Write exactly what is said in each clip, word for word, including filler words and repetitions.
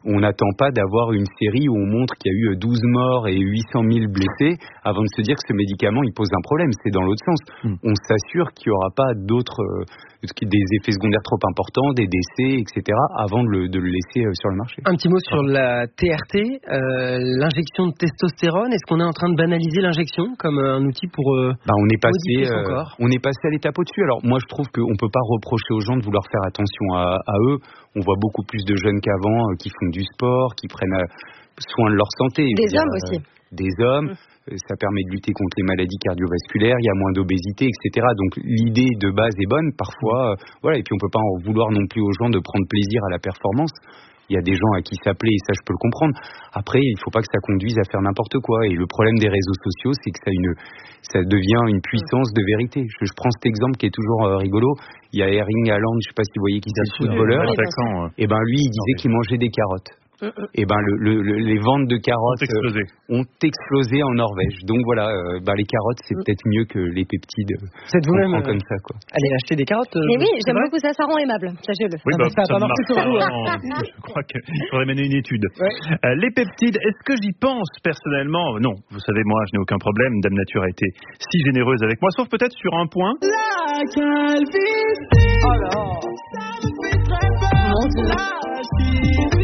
On n'attend pas d'avoir une série où on montre qu'il y a eu douze morts et huit cent mille blessés avant de se dire que ce médicament il pose un problème. C'est dans l'autre sens. Mmh. On s'assure qu'il n'y aura pas d'autres, euh, des effets secondaires trop importants, des décès, et cetera avant de le, de le laisser sur le marché. Un petit mot sur la T R T, euh, l'injection de testostérone. Est-ce qu'on est en train de banaliser l'injection comme un outil pour euh, bah, on est passé, son corps euh, on est passé à l'étape au-dessus. Alors moi je trouve qu'on ne peut pas reprocher aux gens de vouloir faire attention à, à eux. On voit beaucoup plus de jeunes qu'avant euh, qui font du sport, qui prennent euh, soin de leur santé. Des dire, hommes aussi. Euh, des hommes. Mmh. Ça permet de lutter contre les maladies cardiovasculaires, il y a moins d'obésité, et cetera. Donc l'idée de base est bonne, parfois, euh, voilà. Et puis on peut pas en vouloir non plus aux gens de prendre plaisir à la performance. Il y a des gens à qui ça plaît et ça je peux le comprendre. Après, il faut pas que ça conduise à faire n'importe quoi. Et le problème des réseaux sociaux, c'est que ça, une, ça devient une puissance de vérité. Je, je prends cet exemple qui est toujours euh, rigolo. Il y a Erling Haaland, je sais pas si vous voyez qui c'est, le footballeur. Ouais, et ben lui, il disait qu'il mangeait des carottes. Et ben le, le, le, les ventes de carottes ont explosé. Euh, ont explosé en Norvège. Donc voilà, euh, ben les carottes c'est peut-être mieux que les peptides. C'est vous-même euh, comme ça quoi. Allez acheter des carottes. Mais oui, j'aime beaucoup ça, ça rend aimable. Sachez-le. Oui, bah, ça, ça, ça marche sur vous. Hein. Je crois qu'il faudrait mener une étude. Ouais. Euh, les peptides, est-ce que j'y pense personnellement ? Non, vous savez moi, je n'ai aucun problème. Dame Nature a été si généreuse avec moi, sauf peut-être sur un point. La calvitie. Alors, ça me fait très peur. Mon Dieu.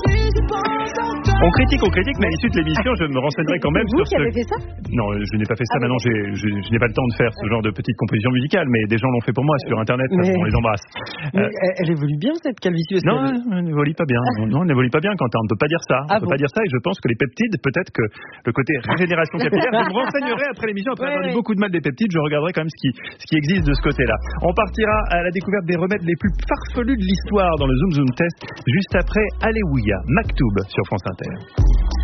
On critique, on critique, mais à l'issue de l'émission, je me renseignerai quand même vous sur qui ce... avez fait ça ? Non, je n'ai pas fait ça. Ah, maintenant, j'ai, je, je n'ai pas le temps de faire ce genre de petite composition musicale, mais des gens l'ont fait pour moi sur Internet, mais... on les embrasse. Mais euh... elle, elle évolue bien, cette calvitie ? Non, elle... elle n'évolue pas bien. Non, elle n'évolue pas bien, Quentin. On ne peut pas dire ça. On ah ne peut bon pas dire ça, et je pense que les peptides, peut-être que le côté régénération capillaire, je me renseignerai après l'émission, après ouais, avoir dit ouais. beaucoup de mal des peptides, je regarderai quand même ce qui, ce qui existe de ce côté-là. On partira à la découverte des remèdes les plus farfelus de l'histoire dans le Zoom Zoom Test, juste après Alléluia, Maktoub sur France Inter.